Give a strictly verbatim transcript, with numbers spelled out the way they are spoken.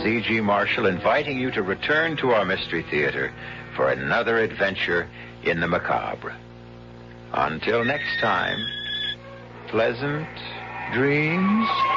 E G. Marshall inviting you to return to our Mystery Theater for another adventure in the macabre. Until next time, pleasant dreams.